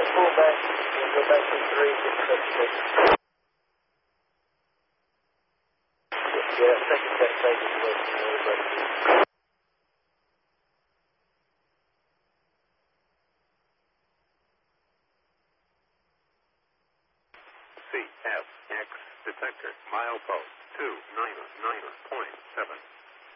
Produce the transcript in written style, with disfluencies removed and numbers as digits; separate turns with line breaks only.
pull back. We'll go back to 3, 6, 7, 6. Yeah, second set phase is working really well.
CFX detector, milepost 299.7.